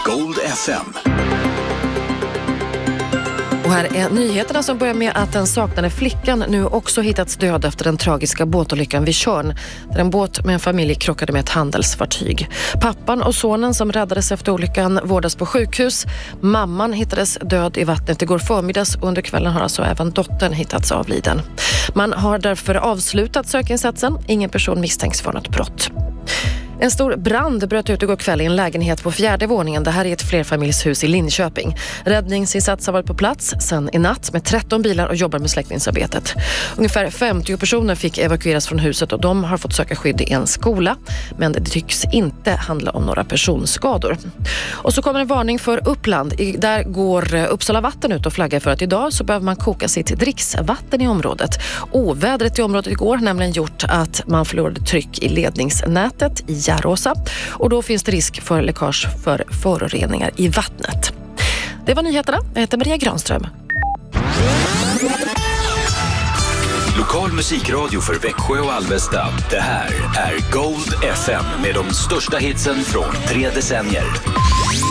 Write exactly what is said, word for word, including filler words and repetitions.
Gold F M. Och här är nyheterna som börjar med att den saknade flickan nu också hittats död efter den tragiska båtolyckan vid Tjörn, där en båt med en familj krockade med ett handelsfartyg. Pappan och sonen som räddades efter olyckan vårdas på sjukhus. Mamman hittades död i vattnet igår förmiddags och under kvällen har alltså även dottern hittats avliden. Man har därför avslutat sökinsatsen. Ingen person misstänks för något brott. En stor brand bröt ut igår kväll i en lägenhet på fjärde våningen. Det här är ett flerfamiljshus i Linköping. Räddningsinsats har varit på plats sedan i natt med tretton bilar och jobbar med släckningsarbetet. Ungefär femtio personer fick evakueras från huset och de har fått söka skydd i en skola. Men det tycks inte handla om några personskador. Och så kommer en varning för Uppland. Där går Uppsala vatten ut och flaggar för att idag så behöver man koka sitt dricksvatten i området. Ovädret i området igår har nämligen gjort att man förlorade tryck i ledningsnätet i Järråsa och då finns det risk för läckage för föroreningar i vattnet. Det var nyheterna. Jag heter Maria Granström. Lokal musikradio för Växjö och Alvesta. Det här är Gold F M med de största hitsen från tre decennier.